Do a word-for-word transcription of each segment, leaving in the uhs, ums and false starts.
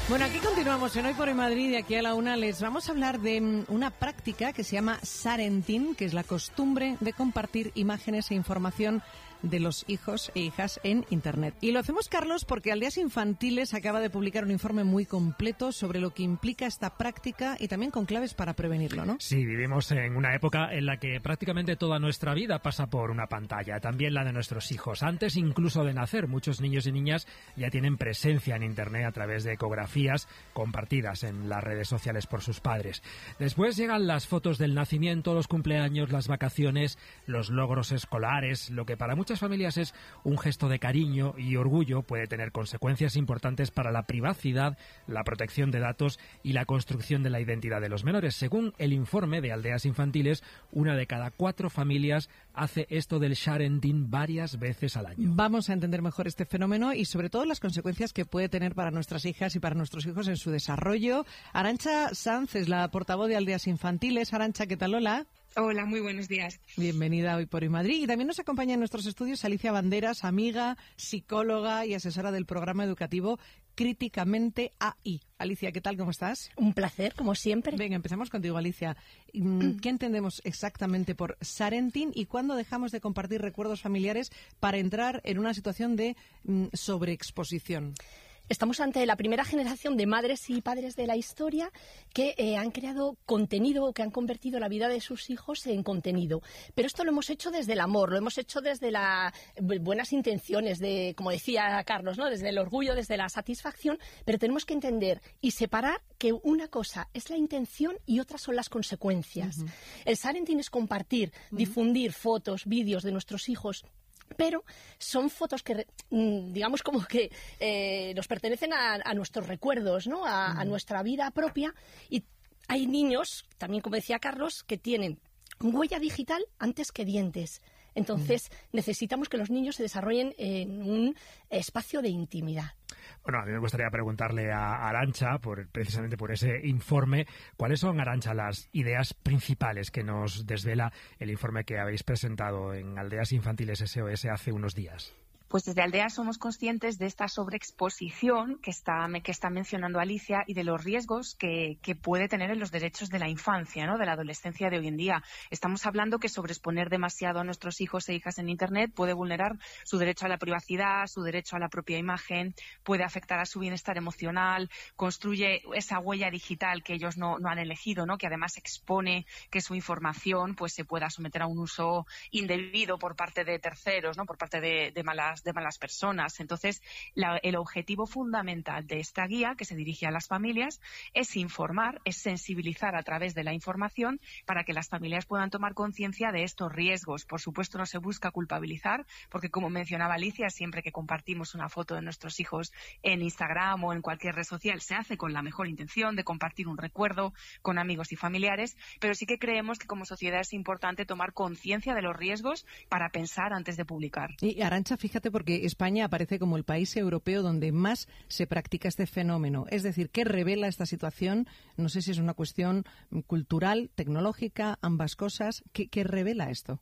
Bueno, aquí continuamos en Hoy por Hoy Madrid y aquí a la una les vamos a hablar de una práctica que se llama sharenting, que es la costumbre de compartir imágenes e información de los hijos e hijas en Internet. Y lo hacemos, Carlos, porque Aldeas Infantiles acaba de publicar un informe muy completo sobre lo que implica esta práctica y también con claves para prevenirlo, ¿no? Sí, vivimos en una época en la que prácticamente toda nuestra vida pasa por una pantalla, también la de nuestros hijos. Antes incluso de nacer, muchos niños y niñas ya tienen presencia en Internet a través de ecografías compartidas en las redes sociales por sus padres. Después llegan las fotos del nacimiento, los cumpleaños, las vacaciones, los logros escolares, lo que para muchos muchas familias es un gesto de cariño y orgullo, puede tener consecuencias importantes para la privacidad, la protección de datos y la construcción de la identidad de los menores. Según el informe de Aldeas Infantiles, una de cada cuatro familias hace esto del sharenting varias veces al año. Vamos a entender mejor este fenómeno y sobre todo las consecuencias que puede tener para nuestras hijas y para nuestros hijos en su desarrollo. Arantxa Sanz es la portavoz de Aldeas Infantiles. Arantxa, ¿qué tal? Hola. Hola, muy buenos días. Bienvenida a Hoy por Hoy Madrid. Y también nos acompaña en nuestros estudios Alicia Banderas, amiga, psicóloga y asesora del programa educativo Críticamente A I. Alicia, ¿qué tal? ¿Cómo estás? Un placer, como siempre. Venga, empezamos contigo, Alicia. ¿Qué entendemos exactamente por sharenting y cuándo dejamos de compartir recuerdos familiares para entrar en una situación de mm, sobreexposición? Estamos ante la primera generación de madres y padres de la historia que eh, han creado contenido, que han convertido la vida de sus hijos en contenido. Pero esto lo hemos hecho desde el amor, lo hemos hecho desde las buenas intenciones, de, como decía Carlos, ¿no? Desde el orgullo, desde la satisfacción, pero tenemos que entender y separar que una cosa es la intención y otras son las consecuencias. Uh-huh. El sharenting es compartir, uh-huh. difundir fotos, vídeos de nuestros hijos, pero son fotos que, digamos, como que eh, nos pertenecen a, a nuestros recuerdos, ¿no? A, a nuestra vida propia. Y hay niños, también como decía Carlos, que tienen huella digital antes que dientes. Entonces, mm. necesitamos que los niños se desarrollen en un espacio de intimidad. Bueno, a mí me gustaría preguntarle a Arantxa, por, precisamente por ese informe, ¿cuáles son, Arantxa, las ideas principales que nos desvela el informe que habéis presentado en Aldeas Infantiles S O S hace unos días? Pues desde Aldeas somos conscientes de esta sobreexposición que está, que está mencionando Alicia y de los riesgos que, que puede tener en los derechos de la infancia, ¿no? De la adolescencia de hoy en día. Estamos hablando que sobreexponer demasiado a nuestros hijos e hijas en Internet puede vulnerar su derecho a la privacidad, su derecho a la propia imagen, puede afectar a su bienestar emocional, construye esa huella digital que ellos no, no han elegido, ¿no? Que además expone que su información pues se pueda someter a un uso indebido por parte de terceros, ¿no? Por parte de, de malas de malas personas. Entonces, la, el objetivo fundamental de esta guía, que se dirige a las familias, es informar, es sensibilizar a través de la información para que las familias puedan tomar conciencia de estos riesgos. Por supuesto, no se busca culpabilizar, porque como mencionaba Alicia, siempre que compartimos una foto de nuestros hijos en Instagram o en cualquier red social, se hace con la mejor intención de compartir un recuerdo con amigos y familiares, pero sí que creemos que como sociedad es importante tomar conciencia de los riesgos para pensar antes de publicar. Y Arantxa, fíjate, porque España aparece como el país europeo donde más se practica este fenómeno. Es decir, ¿qué revela esta situación? No sé si es una cuestión cultural, tecnológica, ambas cosas. ¿Qué, qué revela esto?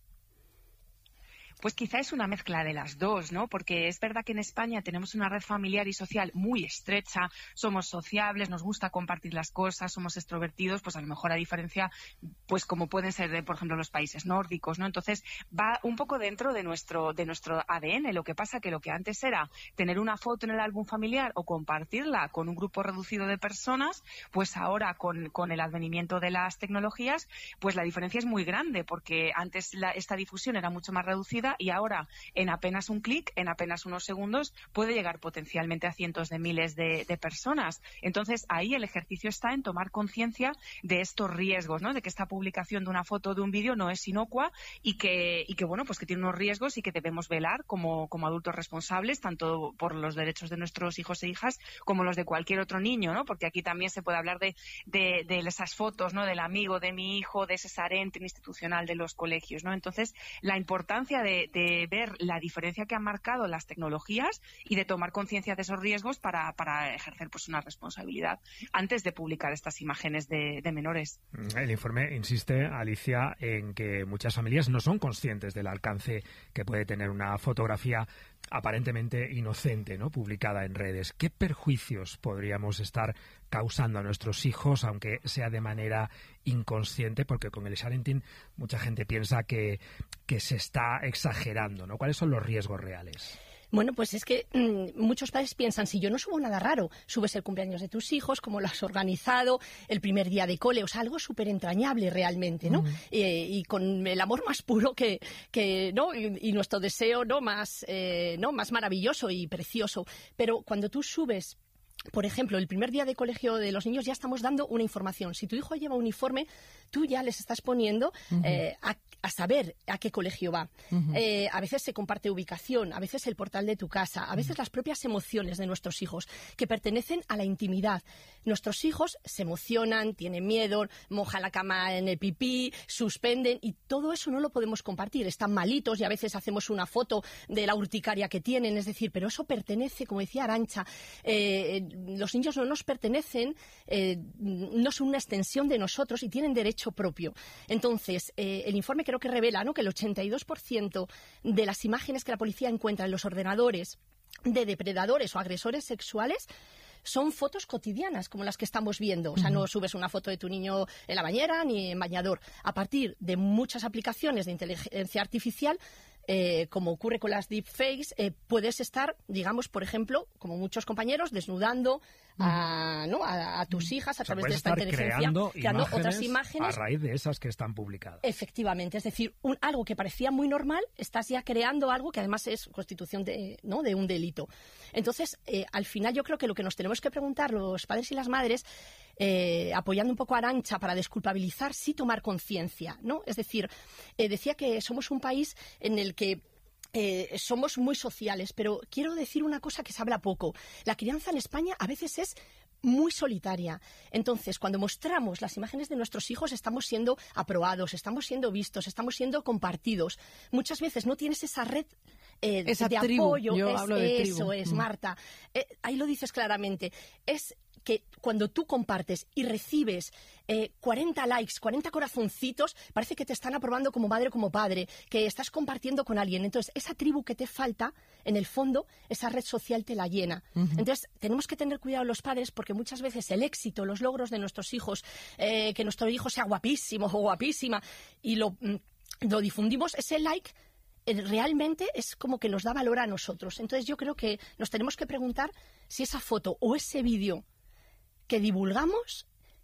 Pues quizá es una mezcla de las dos, ¿no? Porque es verdad que en España tenemos una red familiar y social muy estrecha, somos sociables, nos gusta compartir las cosas, somos extrovertidos, pues a lo mejor a diferencia, pues como pueden ser, de, por ejemplo, los países nórdicos, ¿no? Entonces va un poco dentro de nuestro de nuestro A D N. Lo que pasa que lo que antes era tener una foto en el álbum familiar o compartirla con un grupo reducido de personas, pues ahora con, con el advenimiento de las tecnologías, pues la diferencia es muy grande, porque antes la, esta difusión era mucho más reducida y ahora en apenas un clic, en apenas unos segundos, puede llegar potencialmente a cientos de miles de, de personas. Entonces ahí el ejercicio está en tomar conciencia de estos riesgos, ¿no? De que esta publicación de una foto o de un vídeo no es inocua y que, y que bueno, pues que tiene unos riesgos y que debemos velar como, como adultos responsables, tanto por los derechos de nuestros hijos e hijas como los de cualquier otro niño, ¿no? Porque aquí también se puede hablar de, de, de esas fotos, ¿no? Del amigo de mi hijo, de ese sharenting institucional de los colegios, ¿no? Entonces la importancia de de, de ver la diferencia que han marcado las tecnologías y de tomar conciencia de esos riesgos para, para ejercer pues una responsabilidad antes de publicar estas imágenes de, de menores. El informe insiste, Alicia, en que muchas familias no son conscientes del alcance que puede tener una fotografía aparentemente inocente, ¿no?, publicada en redes. ¿Qué perjuicios podríamos estar causando a nuestros hijos, aunque sea de manera inconsciente? Porque con el sharenting mucha gente piensa que, que se está exagerando, ¿no? ¿Cuáles son los riesgos reales? Bueno, pues es que mmm, muchos padres piensan, si yo no subo nada raro, subes el cumpleaños de tus hijos, cómo lo has organizado, el primer día de cole, o sea, algo súper entrañable realmente, ¿no? Uh-huh. eh, y con el amor más puro que, que ¿no? Y, y nuestro deseo, ¿no?, más, eh, ¿no?, más maravilloso y precioso. Pero cuando tú subes, por ejemplo, el primer día de colegio de los niños, ya estamos dando una información. Si tu hijo lleva uniforme, tú ya les estás poniendo uh-huh. eh, a, a saber a qué colegio va. Uh-huh. Eh, a veces se comparte ubicación, a veces el portal de tu casa, a veces uh-huh. las propias emociones de nuestros hijos, que pertenecen a la intimidad. Nuestros hijos se emocionan, tienen miedo, mojan la cama en el pipí, suspenden, y todo eso no lo podemos compartir. Están malitos y a veces hacemos una foto de la urticaria que tienen, es decir, pero eso pertenece, como decía Arantxa, eh, los niños no nos pertenecen, eh, no son una extensión de nosotros y tienen derecho propio. Entonces, eh, el informe creo que revela, ¿no?, que el ochenta y dos por ciento de las imágenes que la policía encuentra en los ordenadores de depredadores o agresores sexuales son fotos cotidianas, como las que estamos viendo. O sea, no subes una foto de tu niño en la bañera ni en bañador. A partir de muchas aplicaciones de inteligencia artificial, Eh, como ocurre con las deepfakes, eh, puedes estar, digamos, por ejemplo, como muchos compañeros, desnudando a, ¿no?, a, a tus hijas a o sea, través de esta inteligencia, creando, creando imágenes otras imágenes a raíz de esas que están publicadas. Efectivamente, es decir, un, algo que parecía muy normal, estás ya creando algo que además es constitución de, ¿no?, de un delito. Entonces, eh, al final yo creo que lo que nos tenemos que preguntar los padres y las madres, Eh, apoyando un poco a Arantxa para desculpabilizar, sí tomar conciencia, ¿no? Es decir, eh, decía que somos un país en el que eh, somos muy sociales, pero quiero decir una cosa que se habla poco. La crianza en España a veces es muy solitaria. Entonces, cuando mostramos las imágenes de nuestros hijos, estamos siendo aprobados, estamos siendo vistos, estamos siendo compartidos. Muchas veces no tienes esa red eh, esa de tribu. apoyo. Yo es, hablo de eso tribu. es, mm. Marta. Eh, ahí lo dices claramente. Es que cuando tú compartes y recibes eh, cuarenta likes, cuarenta corazoncitos, parece que te están aprobando como madre o como padre, que estás compartiendo con alguien. Entonces, esa tribu que te falta, en el fondo, esa red social te la llena. Uh-huh. Entonces, tenemos que tener cuidado los padres, porque muchas veces el éxito, los logros de nuestros hijos, eh, que nuestro hijo sea guapísimo o guapísima, y lo, lo difundimos, ese like realmente es como que nos da valor a nosotros. Entonces, yo creo que nos tenemos que preguntar si esa foto o ese vídeo que divulgamos,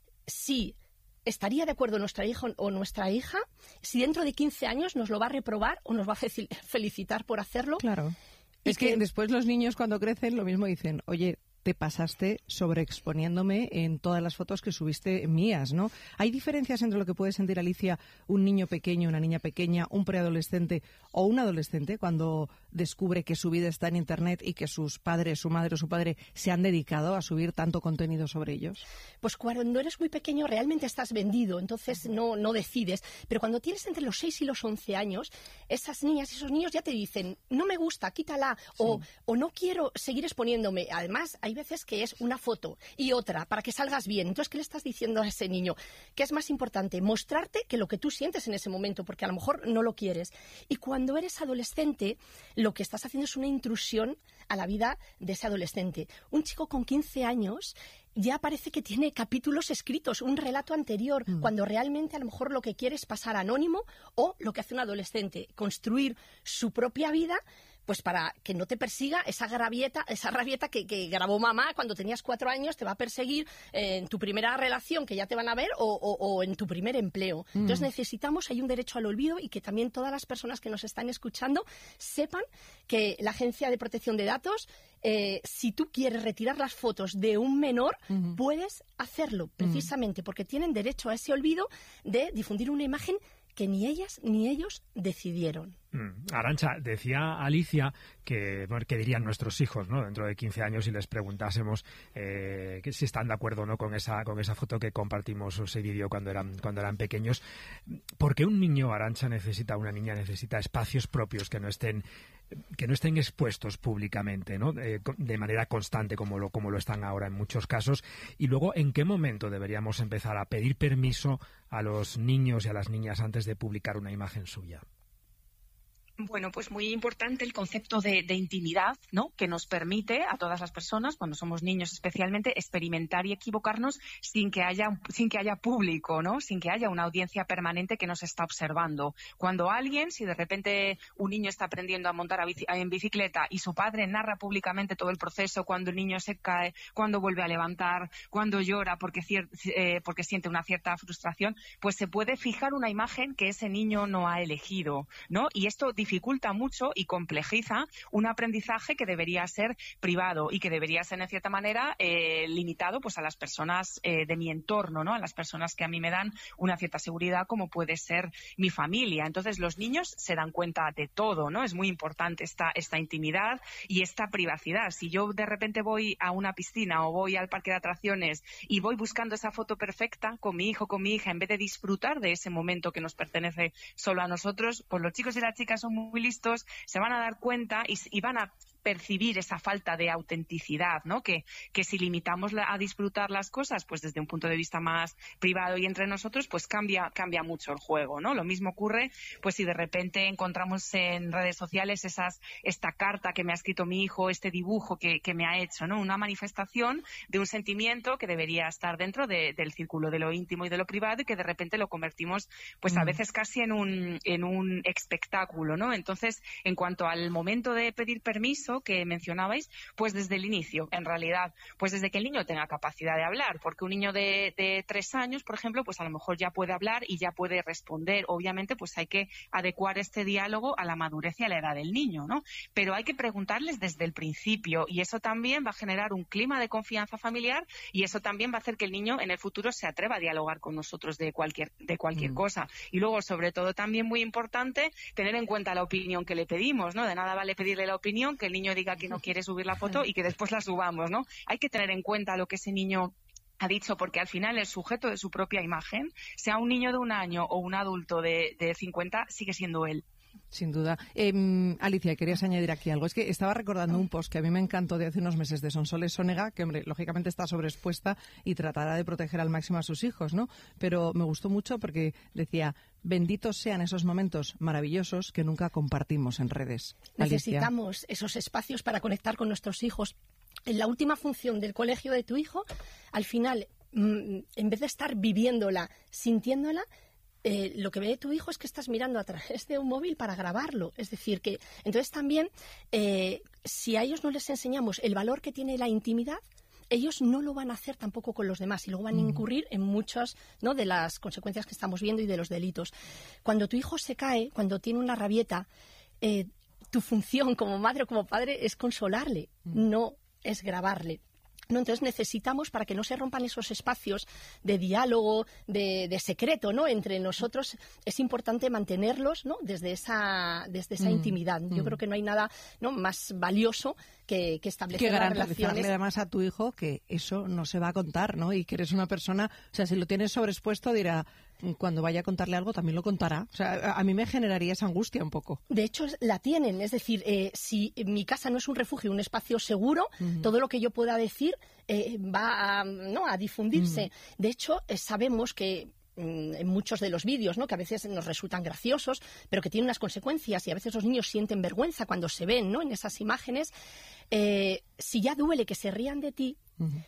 si estaría de acuerdo nuestra hija o nuestra hija, si dentro de quince años nos lo va a reprobar o nos va a fe- felicitar por hacerlo. Claro. Y es que, que después los niños, cuando crecen, lo mismo dicen, oye, te pasaste sobreexponiéndome en todas las fotos que subiste mías, ¿no? ¿Hay diferencias entre lo que puede sentir, Alicia, un niño pequeño, una niña pequeña, un preadolescente o un adolescente cuando descubre que su vida está en Internet y que sus padres, su madre o su padre se han dedicado a subir tanto contenido sobre ellos? Pues cuando eres muy pequeño realmente estás vendido, entonces no, no decides. Pero cuando tienes entre los seis y los once años, esas niñas y esos niños ya te dicen, no me gusta, quítala, sí. o, o no quiero seguir exponiéndome. Además, hay veces que es una foto y otra para que salgas bien. Entonces, ¿qué le estás diciendo a ese niño? ¿Qué es más importante? Mostrarte que lo que tú sientes en ese momento, porque a lo mejor no lo quieres. Y cuando eres adolescente, lo que estás haciendo es una intrusión a la vida de ese adolescente. Un chico con quince años ya parece que tiene capítulos escritos, un relato anterior, mm. cuando realmente a lo mejor lo que quiere es pasar anónimo, o lo que hace un adolescente, construir su propia vida, pues para que no te persiga esa rabieta, esa rabieta que, que grabó mamá cuando tenías cuatro años, te va a perseguir eh, en tu primera relación, que ya te van a ver, o, o, o en tu primer empleo. Mm. Entonces necesitamos, hay un derecho al olvido, y que también todas las personas que nos están escuchando sepan que la Agencia de Protección de Datos, eh, si tú quieres retirar las fotos de un menor, uh-huh. puedes hacerlo, precisamente uh-huh. porque tienen derecho a ese olvido de difundir una imagen que ni ellas ni ellos decidieron. Arantxa, decía Alicia que, bueno, que dirían nuestros hijos, ¿no?, dentro de quince años si les preguntásemos eh, que si están de acuerdo o no con esa, con esa foto que compartimos o ese vídeo cuando eran, cuando eran pequeños. ¿Por qué un niño, Arantxa, necesita, una niña necesita espacios propios que no estén que no estén expuestos públicamente, ¿no?, eh, de manera constante como lo, como lo están ahora en muchos casos? Y luego, ¿en qué momento deberíamos empezar a pedir permiso a los niños y a las niñas antes de publicar una imagen suya? Bueno, pues muy importante el concepto de, de intimidad, ¿no?, que nos permite a todas las personas, cuando somos niños especialmente, experimentar y equivocarnos sin que haya, sin que haya público, ¿no?, sin que haya una audiencia permanente que nos está observando. Cuando alguien, si de repente un niño está aprendiendo a montar a bici, en bicicleta y su padre narra públicamente todo el proceso, cuando el niño se cae, cuando vuelve a levantar, cuando llora porque, cier, eh, porque siente una cierta frustración, pues se puede fijar una imagen que ese niño no ha elegido, ¿no? Y esto dificulta mucho y complejiza un aprendizaje que debería ser privado y que debería ser, en cierta manera, eh, limitado pues a las personas eh, de mi entorno, ¿no?, a las personas que a mí me dan una cierta seguridad, como puede ser mi familia. Entonces, los niños se dan cuenta de todo, ¿no? Es muy importante esta, esta intimidad y esta privacidad. Si yo de repente voy a una piscina o voy al parque de atracciones y voy buscando esa foto perfecta con mi hijo, con mi hija, en vez de disfrutar de ese momento que nos pertenece solo a nosotros, pues los chicos y las chicas son muy listos, se van a dar cuenta y, y van a percibir esa falta de autenticidad, ¿no? Que, que si limitamos la, a disfrutar las cosas, pues desde un punto de vista más privado y entre nosotros, pues cambia, cambia mucho el juego, ¿no? Lo mismo ocurre, pues si de repente encontramos en redes sociales esas, esta carta que me ha escrito mi hijo, este dibujo que, que me ha hecho, ¿no? Una manifestación de un sentimiento que debería estar dentro de, del círculo de lo íntimo y de lo privado, y que de repente lo convertimos, pues a veces casi en un, en un espectáculo, ¿no? Entonces, en cuanto al momento de pedir permiso que mencionabais, pues desde el inicio, en realidad, pues desde que el niño tenga capacidad de hablar, porque un niño de, de tres años, por ejemplo, pues a lo mejor ya puede hablar y ya puede responder. Obviamente, pues hay que adecuar este diálogo a la madurez y a la edad del niño, ¿no? Pero hay que preguntarles desde el principio, y eso también va a generar un clima de confianza familiar, y eso también va a hacer que el niño en el futuro se atreva a dialogar con nosotros de cualquier, de cualquier mm. cosa. Y luego, sobre todo, también muy importante, tener en cuenta la opinión que le pedimos, ¿no? De nada vale pedirle la opinión, que el niño diga que no quiere subir la foto y que después la subamos, ¿no? Hay que tener en cuenta lo que ese niño ha dicho, porque al final el sujeto de su propia imagen, sea un niño de un año o un adulto de, de cincuenta, sigue siendo él. Sin duda. Eh, Alicia, querías añadir aquí algo. Es que estaba recordando un post que a mí me encantó de hace unos meses de Sonsoles Sonega, que, hombre, lógicamente está sobreexpuesta y tratará de proteger al máximo a sus hijos, ¿no? Pero me gustó mucho porque decía: benditos sean esos momentos maravillosos que nunca compartimos en redes. Necesitamos Alicia. esos espacios para conectar con nuestros hijos. En la última función del colegio de tu hijo, al final, en vez de estar viviéndola, sintiéndola, Eh, lo que ve tu hijo es que estás mirando a través de un móvil para grabarlo. Es decir, que entonces también, eh, si a ellos no les enseñamos el valor que tiene la intimidad, ellos no lo van a hacer tampoco con los demás, y luego van a incurrir en muchas, ¿no?, de las consecuencias que estamos viendo y de los delitos. Cuando tu hijo se cae, cuando tiene una rabieta, eh, tu función como madre o como padre es consolarle, mm. no es grabarle. ¿No? Entonces necesitamos, para que no se rompan esos espacios de diálogo, de, de secreto, ¿no?, entre nosotros, es importante mantenerlos, ¿no?, desde esa, desde esa mm, intimidad. Yo mm. creo que no hay nada, ¿no?, más valioso que, que establecer que las relaciones. garantizarle además a tu hijo que eso no se va a contar, ¿no? Y que eres una persona, o sea, si lo tienes sobreexpuesto, dirá, cuando vaya a contarle algo también lo contará. O sea, a, a mí me generaría esa angustia un poco. De hecho, la tienen. Es decir, eh, si mi casa no es un refugio, un espacio seguro, uh-huh. todo lo que yo pueda decir eh, va a, ¿no?, a difundirse. Uh-huh. De hecho, eh, sabemos que en muchos de los vídeos, ¿no?, que a veces nos resultan graciosos, pero que tienen unas consecuencias, y a veces los niños sienten vergüenza cuando se ven, ¿no?, en esas imágenes. Eh, si ya duele que se rían de ti, uh-huh.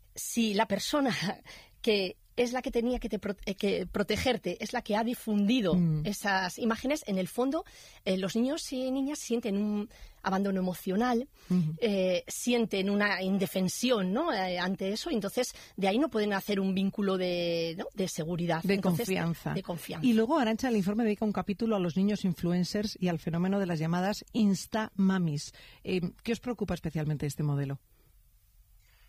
si la persona que es la que tenía que, te pro- que protegerte, es la que ha difundido mm. esas imágenes, en el fondo eh, los niños y niñas sienten un abandono emocional, mm. eh, sienten una indefensión, ¿no?, eh, ante eso, y entonces de ahí no pueden hacer un vínculo de, ¿no?, de seguridad. De entonces, confianza. De confianza. Y luego, Arantxa, el informe dedica un capítulo a los niños influencers y al fenómeno de las llamadas Insta Mamis. Eh, ¿Qué os preocupa especialmente este modelo?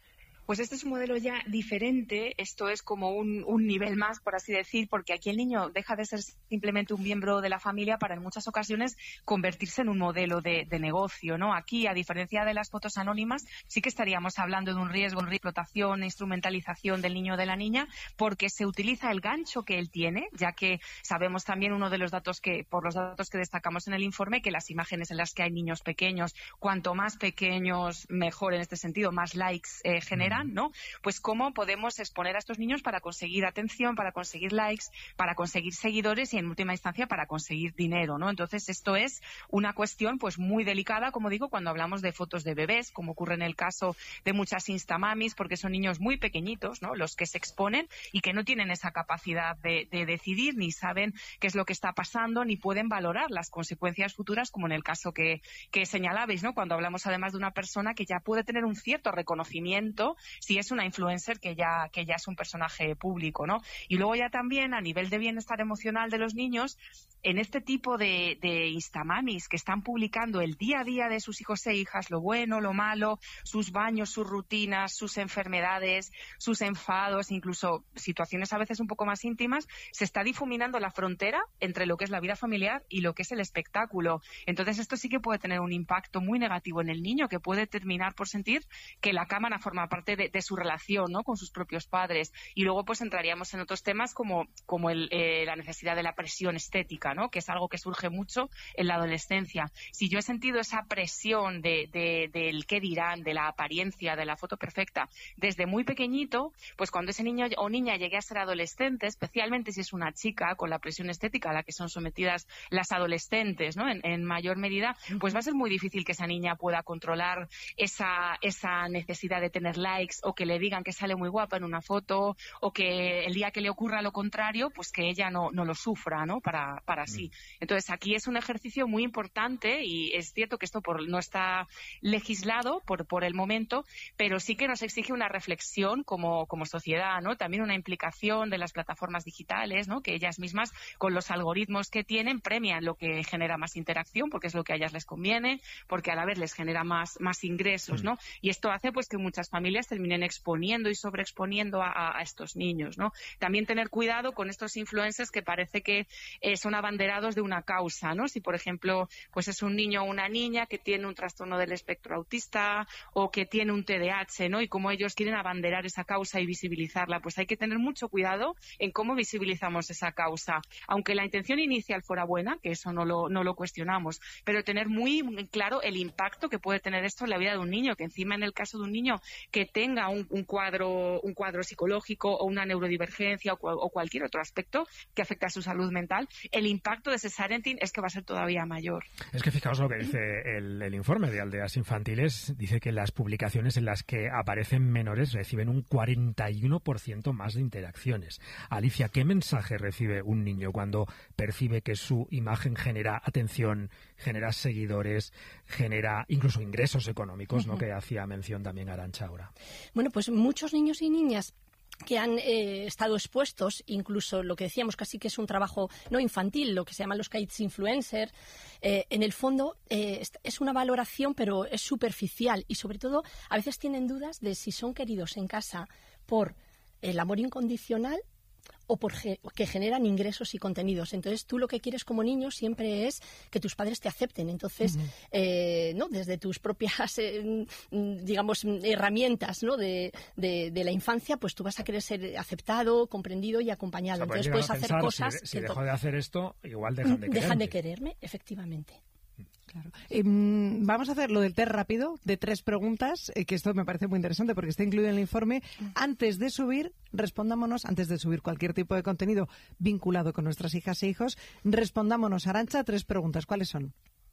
Pues este es un modelo ya diferente, esto es como un, un nivel más, por así decir, porque aquí el niño deja de ser simplemente un miembro de la familia para en muchas ocasiones convertirse en un modelo de, de negocio, ¿no? Aquí, a diferencia de las fotos anónimas, sí que estaríamos hablando de un riesgo, una explotación, instrumentalización del niño o de la niña, porque se utiliza el gancho que él tiene, ya que sabemos también uno de los datos que, por los datos que destacamos en el informe, que las imágenes en las que hay niños pequeños, cuanto más pequeños, mejor en este sentido, más likes eh, generan, ¿no? Pues cómo podemos exponer a estos niños para conseguir atención, para conseguir likes, para conseguir seguidores y en última instancia para conseguir dinero, ¿no? Entonces esto es una cuestión pues muy delicada, como digo, cuando hablamos de fotos de bebés, como ocurre en el caso de muchas instamamis, porque son niños muy pequeñitos, ¿no? Los que se exponen y que no tienen esa capacidad de, de decidir, ni saben qué es lo que está pasando, ni pueden valorar las consecuencias futuras, como en el caso que, que señalabais, ¿no? Cuando hablamos además de una persona que ya puede tener un cierto reconocimiento si es una influencer que ya, que ya es un personaje público, ¿no? Y luego ya también a nivel de bienestar emocional de los niños, en este tipo de, de instamamis que están publicando el día a día de sus hijos e hijas, lo bueno, lo malo, sus baños, sus rutinas, sus enfermedades, sus enfados, incluso situaciones a veces un poco más íntimas, se está difuminando la frontera entre lo que es la vida familiar y lo que es el espectáculo. Entonces esto sí que puede tener un impacto muy negativo en el niño, que puede terminar por sentir que la cámara forma parte de, de su relación, ¿no? Con sus propios padres. Y luego pues entraríamos en otros temas como, como el, eh, la necesidad de la presión estética, ¿no? Que es algo que surge mucho en la adolescencia. Si yo he sentido esa presión de, de, del qué dirán, de la apariencia, de la foto perfecta, desde muy pequeñito, pues cuando ese niño o niña llegue a ser adolescente, especialmente si es una chica, con la presión estética a la que son sometidas las adolescentes, ¿no? En, en mayor medida, pues va a ser muy difícil que esa niña pueda controlar esa, esa necesidad de tener likes, o que le digan que sale muy guapa en una foto, o que el día que le ocurra lo contrario, pues que ella no, no lo sufra, ¿no? Para, para sí. Entonces aquí es un ejercicio muy importante, y es cierto que esto por, no está legislado por, por el momento, pero sí que nos exige una reflexión como, como sociedad, ¿no? También una implicación de las plataformas digitales, ¿no? Que ellas mismas, con los algoritmos que tienen, premian lo que genera más interacción, porque es lo que a ellas les conviene, porque a la vez les genera más, más ingresos, ¿no? Y esto hace pues que muchas familias terminen exponiendo y sobreexponiendo a, a estos niños, ¿no? También tener cuidado con estos influencers que parece que eh, son abanderados de una causa, ¿no? Si, por ejemplo, pues es un niño o una niña que tiene un trastorno del espectro autista o que tiene un T D A H, ¿no? Y como ellos quieren abanderar esa causa y visibilizarla, pues hay que tener mucho cuidado en cómo visibilizamos esa causa. Aunque la intención inicial fuera buena, que eso no lo, no lo cuestionamos, pero tener muy claro el impacto que puede tener esto en la vida de un niño, que encima en el caso de un niño que tenga un, un cuadro un cuadro psicológico o una neurodivergencia o, o cualquier otro aspecto que afecte a su salud mental, el impacto de ese parenting es que va a ser todavía mayor. Es que fijaos lo que dice el, el informe de Aldeas Infantiles, dice que las publicaciones en las que aparecen menores reciben un cuarenta y uno por ciento más de interacciones. Alicia, ¿qué mensaje recibe un niño cuando percibe que su imagen genera atención, genera seguidores, genera incluso ingresos económicos, ¿no? Que hacía mención también Arantxa ahora. Bueno, pues muchos niños y niñas que han eh, estado expuestos, incluso lo que decíamos casi que es un trabajo no infantil, lo que se llaman los kids influencers, eh, en el fondo eh, es una valoración, pero es superficial, y sobre todo a veces tienen dudas de si son queridos en casa por el amor incondicional o por ge- que generan ingresos y contenidos. Entonces tú lo que quieres como niño siempre es que tus padres te acepten. Entonces, uh-huh. eh, ¿no? Desde tus propias, eh, digamos, herramientas, ¿no? de, de, de la infancia, pues tú vas a querer ser aceptado, comprendido y acompañado. O sea, entonces puedes hacer cosas... Si, si dejo de hacer esto, igual dejan de quererme. Dejan de quererme, efectivamente. Claro. Eh, vamos a hacer lo del test rápido, de tres preguntas, eh, que esto me parece muy interesante porque está incluido en el informe. Antes de subir, respondámonos, antes de subir cualquier tipo de contenido vinculado con nuestras hijas e hijos, respondámonos, Arantxa, tres preguntas. ¿Cuáles son?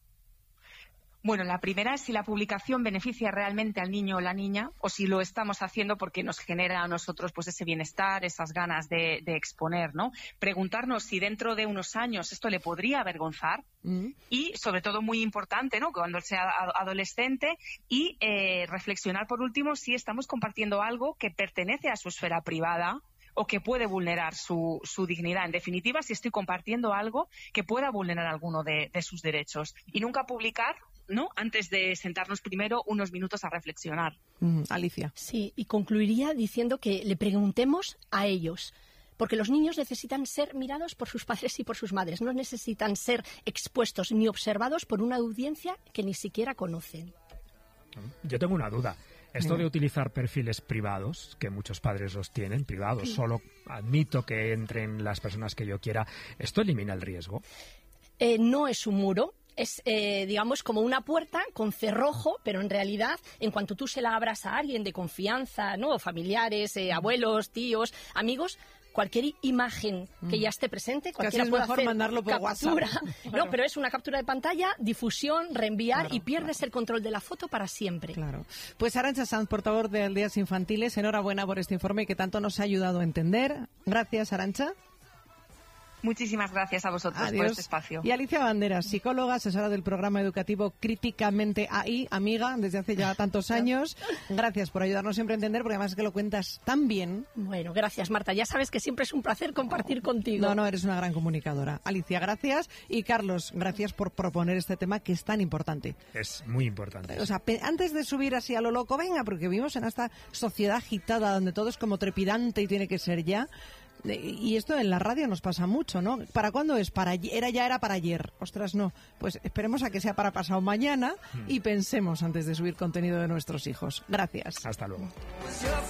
Bueno, la primera es si la publicación beneficia realmente al niño o la niña, o si lo estamos haciendo porque nos genera a nosotros pues ese bienestar, esas ganas de, de exponer, ¿no? Preguntarnos si dentro de unos años esto le podría avergonzar, mm. y sobre todo muy importante, ¿no? Cuando sea adolescente, y eh, reflexionar por último si estamos compartiendo algo que pertenece a su esfera privada o que puede vulnerar su, su dignidad. En definitiva, si estoy compartiendo algo que pueda vulnerar alguno de, de sus derechos. Y nunca publicar ¿no? Antes de sentarnos primero unos minutos a reflexionar. Mm, Alicia. Sí, y concluiría diciendo que le preguntemos a ellos. Porque los niños necesitan ser mirados por sus padres y por sus madres. No necesitan ser expuestos ni observados por una audiencia que ni siquiera conocen. Yo tengo una duda. Esto Mira. de utilizar perfiles privados, que muchos padres los tienen, privados, solo admito que entren las personas que yo quiera, ¿esto elimina el riesgo? Eh, no es un muro. Es, eh, digamos, como una puerta con cerrojo, pero en realidad, en cuanto tú se la abras a alguien de confianza, ¿no? Familiares, eh, abuelos, tíos, amigos, cualquier imagen que ya esté presente, cualquiera es puede mejor hacer mandarlo por captura. WhatsApp. No, pero es una captura de pantalla, difusión, reenviar Claro, y pierdes claro. el control de la foto para siempre. Claro. Pues Arantxa Sanz, portavoz de Aldeas Infantiles, enhorabuena por este informe que tanto nos ha ayudado a entender. Gracias, Arantxa. Muchísimas gracias a vosotros Adiós. por este espacio. Y Alicia Banderas, psicóloga, asesora del programa educativo Críticamente A I, amiga desde hace ya tantos años. Gracias por ayudarnos siempre a entender, porque además es que lo cuentas tan bien. Bueno, gracias, Marta. Ya sabes que siempre es un placer compartir contigo. No, no, eres una gran comunicadora. Alicia, gracias. Y Carlos, gracias por proponer este tema que es tan importante. Es muy importante. O sea, pe- antes de subir así a lo loco, venga, porque vivimos en esta sociedad agitada donde todo es como trepidante y tiene que ser ya. Eh, Y esto en la radio nos pasa mucho, ¿no? ¿Para cuándo es? Para ayer- era ya era para ayer. Ostras, no. Pues esperemos a que sea para pasado mañana y pensemos antes de subir contenido de nuestros hijos. Gracias. Hasta luego.